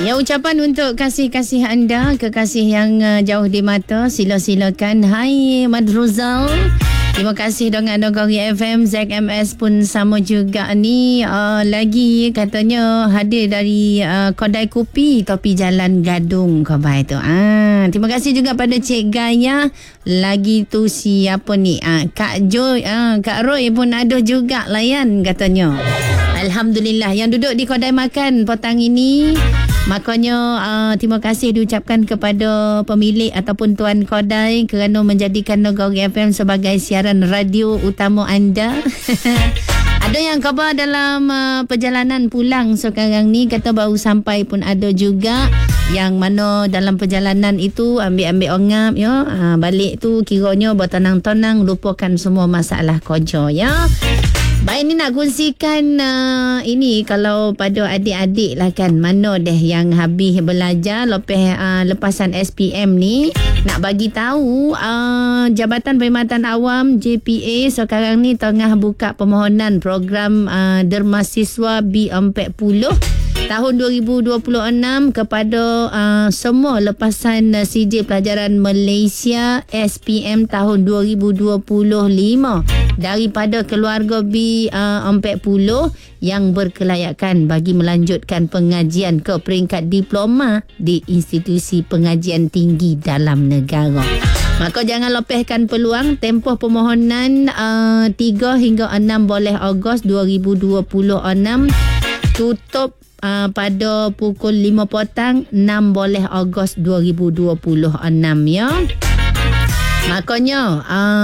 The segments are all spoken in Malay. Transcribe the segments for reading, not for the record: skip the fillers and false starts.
Ya, ucapan untuk kasih-kasih anda, kekasih yang jauh di mata, sila-silakan. Hai Madruzal, terima kasih dengan Nogari FM. ZMS pun sama juga ni. Lagi katanya hadir dari kedai kopi tepi Jalan Gadung Kebai tu. Terima kasih juga pada Cik Gaya. Lagi tu siapa ni? Kak Joy, Kak Roy pun ada juga layan katanya. Alhamdulillah yang duduk di kedai makan petang ini. Makanya terima kasih diucapkan kepada pemilik ataupun tuan kedai kerana menjadikan Nogari FM sebagai siaran radio utama anda. Ada yang khabar dalam perjalanan pulang sekarang ni, kata baru sampai pun ada juga. Yang mana dalam perjalanan itu ambil-ambil ongap ya. Balik tu kiranya bertenang-tenang, lupakan semua masalah kerja ya. Baik, ni nak kongsikan ini kalau pada adik-adik lah kan, mana deh yang habis belajar lepasan SPM ni, nak bagi tahu Jabatan Perkhidmatan Awam JPA sekarang ni tengah buka permohonan program Derma Siswa B40 tahun 2026 kepada semua lepasan CJ Pelajaran Malaysia SPM tahun 2025 daripada keluarga B40 yang berkelayakan bagi melanjutkan pengajian ke peringkat diploma di institusi pengajian tinggi dalam negara. Maka jangan lepaskan peluang. Tempoh permohonan 3 hingga 6 boleh Ogos 2026. Tutup pada pukul 5 petang 6 boleh Ogos 2026 ya. Makanya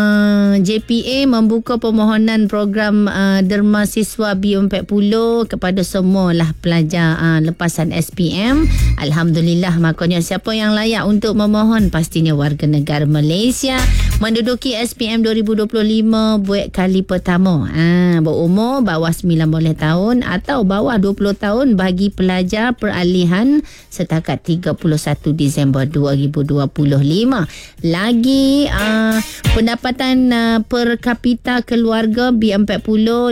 JPA membuka permohonan program Derma Siswa B40 kepada semualah pelajar lepasan SPM. Alhamdulillah, makanya siapa yang layak untuk memohon pastinya warga negara Malaysia menduduki SPM 2025 buat kali pertama. Berumur bawah 19 tahun atau bawah 20 tahun bagi pelajar peralihan setakat 31 Disember 2025. Lagi pendapatan per kapita keluarga B40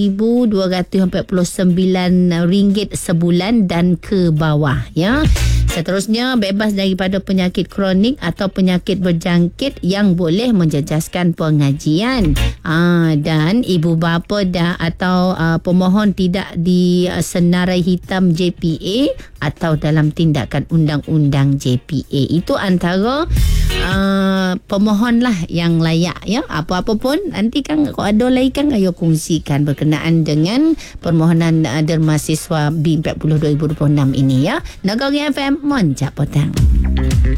RM5,249 sebulan dan ke bawah ya. Seterusnya, bebas daripada penyakit kronik atau penyakit berjangkit yang boleh menjejaskan pengajian. Dan ibu bapa atau pemohon tidak disenarai hitam JPA atau dalam tindakan undang-undang JPA. Itu antara pemohon lah yang layak ya. Apa-apa pun nanti kan kalau ada lagi kan ayo kongsikan berkenaan dengan permohonan Derma Siswa B40 2026 ini ya. Nogari FM Moncak Petang.